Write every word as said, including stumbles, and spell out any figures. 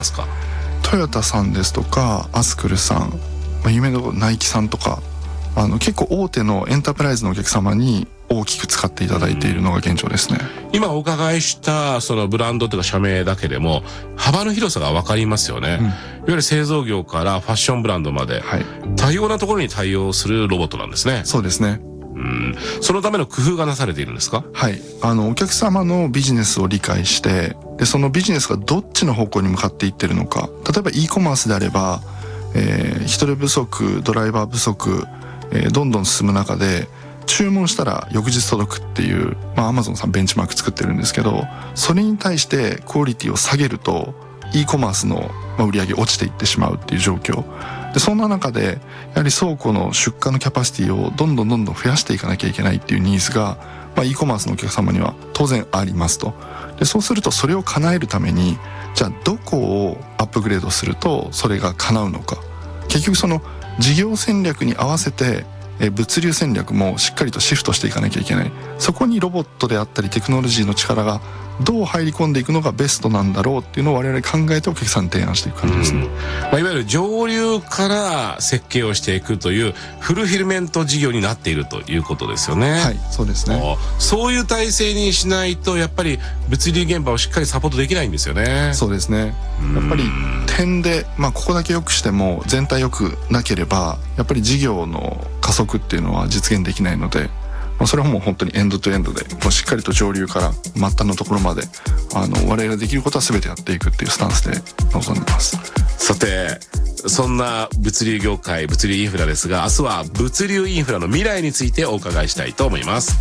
すか？ トヨタさんですとかアスクルさん、まあ、有名なところナイキさんとか、あの結構大手のエンタープライズのお客様に大きく使っていただいているのが現状ですね。 今お伺いしたそのブランドというか社名だけでも幅の広さが分かりますよね、うん、いわゆる製造業からファッションブランドまで、はい、多様なところに対応するロボットなんですね。 そうですね。 うん、そのための工夫がなされているんですか？ はい、あのお客様のビジネスを理解して、でそのビジネスがどっちの方向に向かっていってるのか、例えば e コマースであれば、えー、人手不足、ドライバー不足、えー、どんどん進む中で注文したら翌日届くっていう、まあ、Amazon さんベンチマーク作ってるんですけど、それに対してクオリティを下げると e コマースの売り上げ落ちていってしまうっていう状況で、そんな中でやはり倉庫の出荷のキャパシティをどんどんどんどん増やしていかなきゃいけないっていうニーズが、まあ、e コマースのお客様には当然ありますと。でそうするとそれを叶えるために、じゃあどこをアップグレードするとそれが叶うのか、結局その事業戦略に合わせて物流戦略もしっかりとシフトしていかなきゃいけない。そこにロボットであったりテクノロジーの力がどう入り込んでいくのがベストなんだろうっていうのを我々考えてお客さんに提案していく感じですね。 まあ、いわゆる上流から設計をしていくというフルフィルメント事業になっているということですよね。 はい、そうですね。 そういう体制にしないとやっぱり物流現場をしっかりサポートできないんですよね。 そうですね。やっぱり点で、まあ、ここだけ良くしても全体良くなければやっぱり事業の加速っていうのは実現できないので、まあ、それはもう本当にエンドとエンドでもうしっかりと上流から末端のところまであの我々ができることは全てやっていくっていうスタンスで臨んでます。 さてそんな物流業界、物流インフラですが、明日は物流インフラの未来についてお伺いしたいと思います。